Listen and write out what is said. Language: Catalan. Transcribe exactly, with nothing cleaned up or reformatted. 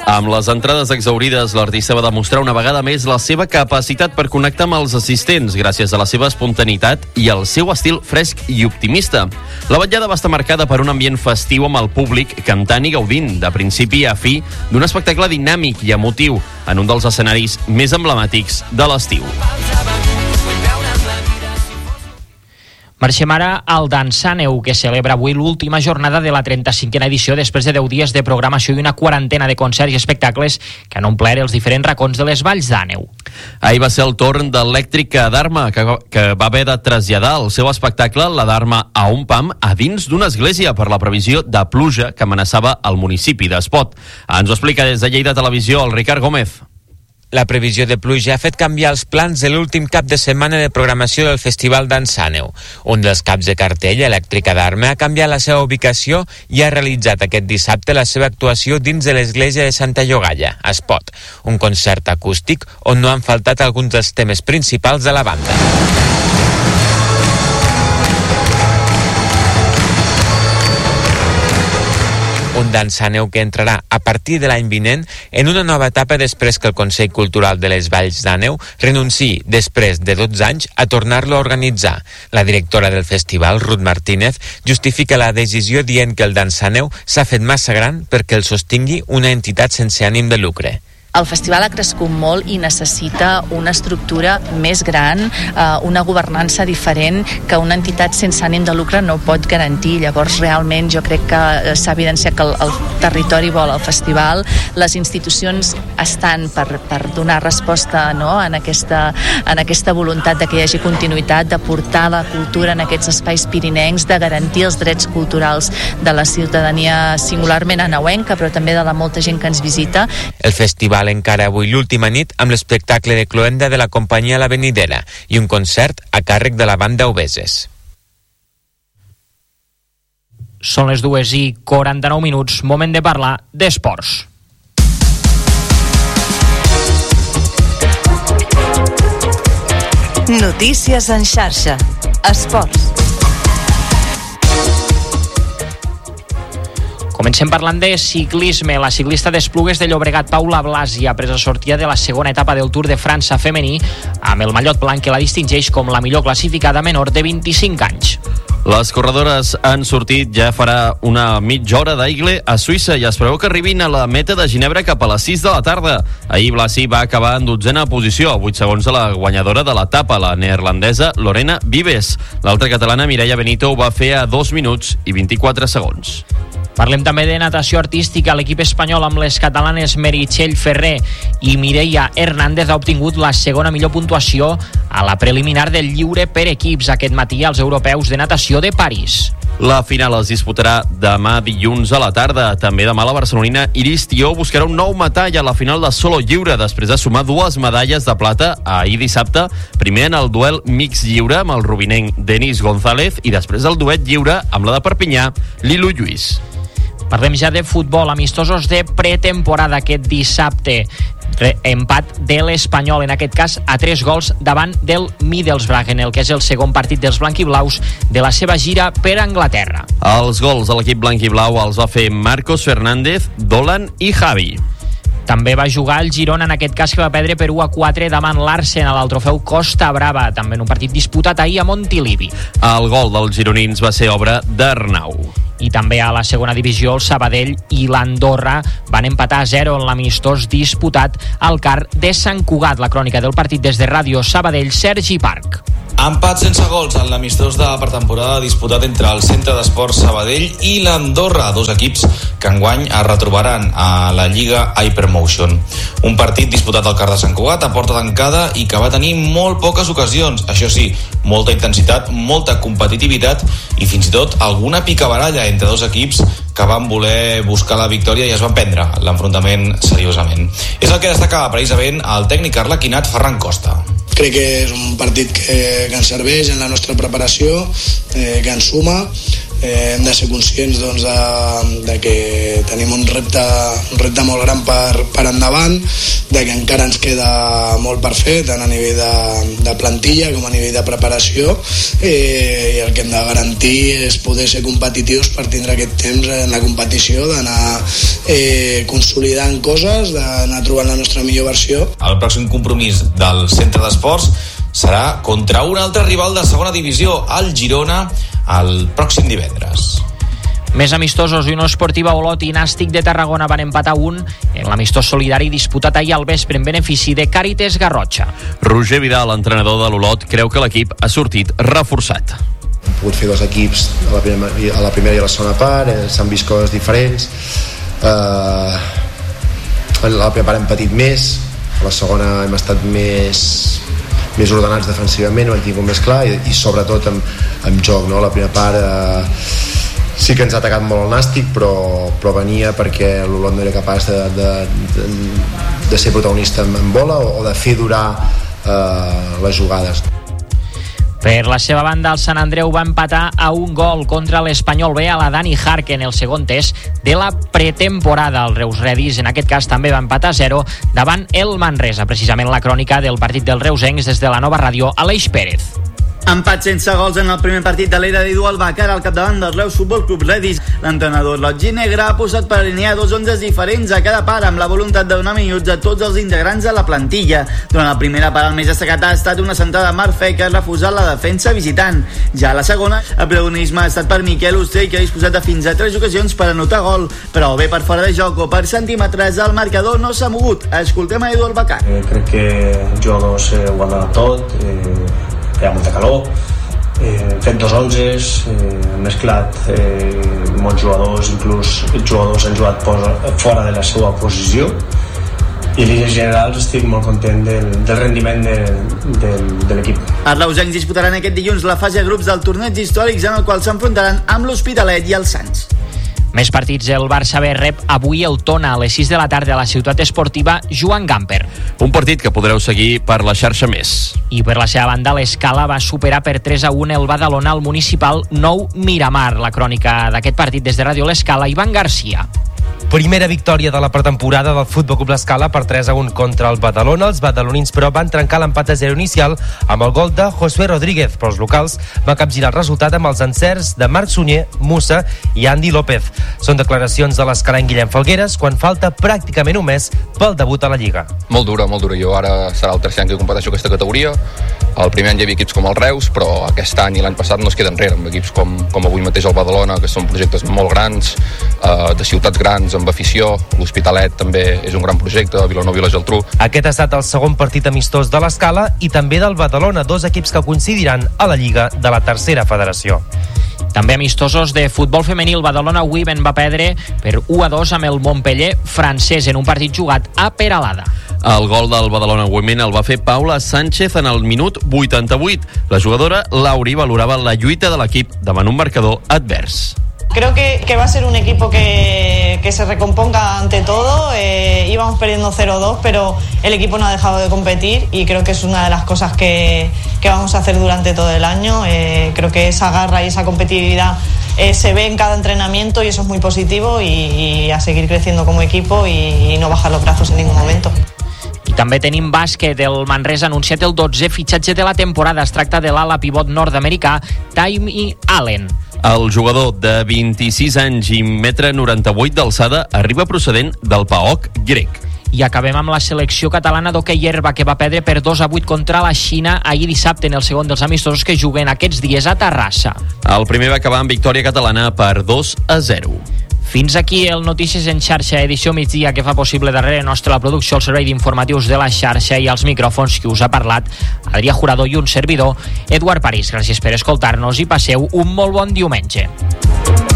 Amb les entrades exhaurides, l'artista va demostrar una vegada més la seva capacitat per connectar amb els assistents gràcies a la seva espontaneïtat i al seu estil fresc i optimista. La vetllada va estar marcada per un ambient festiu amb el públic cantant i gaudint, de principi a fi, d'un espectacle dinàmic i emotiu en un dels escenaris més emblemàtics de l'estiu. Marxem ara al Dansaneu, que celebra avui l'última jornada de la trenta-cinquena edició després de deu dies de programació i una quarantena de concerts i espectacles que han omplert els diferents racons de les valls d'Àneu. Ahir va ser el torn d'Elèctrica Dharma, que, que va haver de traslladar el seu espectacle, la Dharma a un pam, a dins d'una església per la previsió de pluja que amenaçava el municipi d'Espot. Ens ho explica des de Lleida Televisió el Ricard Gómez. La previsió de pluja ha fet canviar els plans de l'últim cap de setmana de programació del Festival Dansaneu. Un dels caps de cartell, Elèctrica Dharma, ha canviat la seva ubicació i ha realitzat aquest dissabte la seva actuació dins de l'església de Santa Llogaia, a Espot. Un concert acústic on no han faltat alguns dels temes principals de la banda. Un Dansaneu que entrarà a partir de l'any vinent en una nova etapa després que el Consell Cultural de les Valls d'Àneu renunciï, després de dotze anys, a tornar-lo a organitzar. La directora del festival, Ruth Martínez, justifica la decisió dient que el Dansaneu s'ha fet massa gran perquè el sostingui una entitat sense ànim de lucre. El festival ha crescut molt i necessita una estructura més gran, eh, una governança diferent que una entitat sense ànim de lucre no pot garantir. Llavors, realment, jo crec que s'ha evidenciat que el, el territori vol el festival, les institucions estan per, per donar resposta, no?, en, aquesta, en aquesta voluntat de que hi hagi continuïtat, de portar la cultura en aquests espais pirinencs, de garantir els drets culturals de la ciutadania singularment aneuenca, però també de la molta gent que ens visita. El festival encara avui l'última nit amb l'espectacle de cloenda de la companyia La Venidera i un concert a càrrec de la banda Obeses. Són les dues i quaranta-nou minuts, moment de parlar d'esports. Notícies en xarxa. Esports. Comencem parlant de ciclisme. La ciclista d'Esplugues de Llobregat, Paula Blasi, ha pres la sortida de la segona etapa del Tour de França femení amb el mallot blanc que la distingeix com la millor classificada menor de vint-i-cinc anys. Les corredores han sortit ja farà una mitja hora d'Aigle a Suïssa i es preveu que arribin a la meta de Ginebra cap a les sis de la tarda. Ahir Blasi va acabar en dotzena posició, a vuit segons de la guanyadora de l'etapa, la neerlandesa Lorena Vives. L'altra catalana, Mireia Benito, ho va fer a dos minuts i vint-i-quatre segons. Parlem també de natació artística. L'equip espanyol amb les catalanes Meritxell Ferrer i Mireia Hernández ha obtingut la segona millor puntuació a la preliminar del lliure per equips aquest matí als europeus de natació de París. La final es disputarà demà dilluns a la tarda. També demà la barcelonina Iris Tió buscarà un nou metall a la final de solo lliure després de sumar dues medalles de plata ahir dissabte, primer en el duel mix lliure amb el rubinenc Denis González i després el duet lliure amb la de Perpinyà, Lilu Lluís. Parlem ja de futbol, amistosos de pretemporada aquest dissabte. Empat de l'Espanyol, en aquest cas a tres gols davant del Middlesbrough, en el que és el segon partit dels blanquiblaus de la seva gira per Anglaterra. Els gols de l'equip blanquiblau els va fer Marcos Fernández, Dolan i Javi. També va jugar el Girona, en aquest cas que va perdre per u a quatre davant l'Arsenal al trofeu Costa Brava, també en un partit disputat ahir a Montilivi. El gol dels gironins va ser obra d'Arnau. I també a la segona divisió el Sabadell i l'Andorra van empatar a zero en l'amistós disputat al Car de Sant Cugat. La crònica del partit des de Ràdio Sabadell, Sergi Parc. Empat sense gols en l'amistós de pretemporada disputat entre el Centre d'Esports Sabadell i l'Andorra, dos equips que enguany es retrobaran a la Lliga Hypermotion. Un partit disputat al Car de Sant Cugat a porta tancada i que va tenir molt poques ocasions. Això sí, molta intensitat, molta competitivitat i fins i tot alguna picabaralla entre dos equips que van voler buscar la victòria i es van prendre l'enfrontament seriosament. És el que destacava precisament el tècnic arlequinat Ferran Costa. Crec que és un partit que, que ens serveix en la nostra preparació, eh, que ens suma, eh, hem de ser conscients doncs, de, de que tenim un repte, un repte molt gran per, per endavant, de que encara ens queda molt per fer, tant a nivell de, de plantilla com a nivell de preparació, eh, i el que hem de garantir és poder ser competitius per tindre aquest temps en la competició, d'anar eh, consolidant coses, d'anar trobant la nostra millor versió. El pròxim compromís del centre d'esports serà contra un altre rival de segona divisió, el Girona, el pròxim divendres. Més amistosos, Unió Esportiva Olot i Nàstic de Tarragona van empatar un en l'amistós solidari disputat ahir al vespre en benefici de Càritas Garrotxa. Roger Vidal, l'entrenador de l'Olot, creu que l'equip ha sortit reforçat. Hem pogut fer dos equips a la primera, a la primera i a la segona part, eh, s'han vist coses diferents. Eh, a la primera part hem patit més, a la segona hem estat més més ordenats defensivament, ho hem tingut més clar, i, i sobretot amb, amb joc, no? La primera part eh, sí que ens ha atacat molt el Nàstic, però, però venia perquè l'Olot no era capaç de, de, de, de ser protagonista en, en bola o, o de fer durar eh, les jugades. Per la seva banda, el Sant Andreu va empatar a un gol contra l'Espanyol B a la Dani Jarque en el segon test de la pretemporada. El Reus Redis, en aquest cas, també va empatar a zero davant el Manresa. Precisament la crònica del partit dels reusencs des de la nova ràdio, Aleix Pérez. Empat sense gols en el primer partit de l'era d'Edu Albacar al capdavant del Reus Futbol Club Redis. L'entrenador Lotgi Negre ha posat per alinear dos onzes diferents a cada part amb la voluntat de donar minuts a tots els integrants de la plantilla. Durant la primera part el més destacat ha estat una centrada a Marc Fe que ha refusat la defensa visitant. Ja a la segona, el protagonisme ha estat per Miquel Ostrell, que ha disposat de fins a tres ocasions per anotar gol, però bé per fora de joc o per centímetres el marcador no s'ha mogut. Escoltem a Edu Albacar. Eh, crec que jugadors eh, ho han donat tot, eh, hi ha molta calor, eh, hem fet dos onzes, eh, hem mesclat eh, molts jugadors, inclús els jugadors han jugat posa, fora de la seva posició, i en general estic molt content del, del rendiment de, de, de l'equip. Els reusencs disputaran aquest dilluns la fase de grups del torneig històrics en el qual s'enfrontaran amb l'Hospitalet i el Sants. Més partits, el Barça B rep avui el Tona a les sis de la tarda a la ciutat esportiva Joan Gamper. Un partit que podreu seguir per la xarxa Més. I per la seva banda, l'Escala va superar per tres a un el Badalona al municipal Nou Miramar. La crònica d'aquest partit des de Ràdio l'Escala, Ivan Garcia. Primera victòria de la pretemporada del Futbol Club l'Escala per tres a un contra el Badalona. Els badalonins, però, van trencar l'empat a zero inicial amb el gol de Josué Rodríguez, però els locals van capgirar el resultat amb els encerts de Marc Sunyer, Musa i Andy López. Són declaracions de l'escalenc Guillem Falgueres quan falta pràcticament un mes pel debut a la Lliga. Molt dura, molt dura. Jo ara serà el tercer any que competeixo aquesta categoria. El primer any hi havia equips com el Reus, però aquest any i l'any passat no es queda enrere, amb equips com, com avui mateix el Badalona, que són projectes molt grans, eh, de ciutats grans, amb afició. L'Hospitalet també és un gran projecte, Vilanova i la Geltrú. Aquest ha estat el segon partit amistós de l'Escala i també del Badalona, dos equips que coincidiran a la Lliga de la tercera federació. També amistosos de futbol femení, el Badalona Women va perdre per u a dos amb el Montpeller francès en un partit jugat a Peralada. El gol del Badalona Women el va fer Paula Sánchez en el minut vuitanta-vuit. La jugadora Lauri valorava la lluita de l'equip davant un marcador advers. Creo que, que va a ser un equipo que, que se recomponga ante todo. Eh, íbamos perdiendo cero dos, pero el equipo no ha dejado de competir y creo que es una de las cosas que, que vamos a hacer durante todo el año. Eh, creo que esa garra y esa competitividad eh, se ve en cada entrenamiento y eso es muy positivo y, y a seguir creciendo como equipo y, y no bajar los brazos en ningún momento. I també tenim bàsquet. El Manresa ha anunciat el dotzè fitxatge de la temporada. Es tracta de l'ala pivot nord-americà Tymee Allen. El jugador de vint-i-sis anys i metre noranta-vuit d'alçada arriba procedent del P A O K grec. I acabem amb la selecció catalana d'hoquei herba, que va perdre per dos a vuit contra la Xina ahir dissabte en el segon dels amistosos que juguen aquests dies a Terrassa. El primer va acabar amb victòria catalana per dos a zero. Fins aquí el Notícies en xarxa, edició migdia, que fa possible darrere nostra la producció, el servei d'informatius de la xarxa i els micròfons que us ha parlat Adrià Jurado i un servidor, Eduard París. Gràcies per escoltar-nos i passeu un molt bon diumenge.